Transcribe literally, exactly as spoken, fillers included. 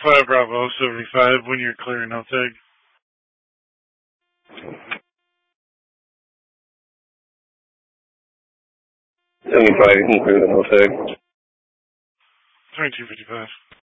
five Bravo seventy-five when you're clearing out tag. seventy-five, you can clear the no tag. twenty-two fifty-five.